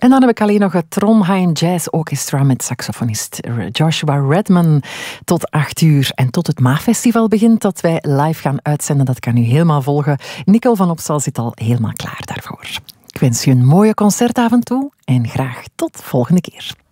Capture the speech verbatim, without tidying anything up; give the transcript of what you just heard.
En dan heb ik alleen nog het Trondheim Jazz Orchestra met saxofonist Joshua Redman tot acht uur. En tot het Maafestival begint, dat wij live gaan uitzenden. Dat kan u helemaal volgen. Nicole van Opstal zit al helemaal klaar daarvoor. Ik wens u een mooie concertavond toe en graag tot volgende keer.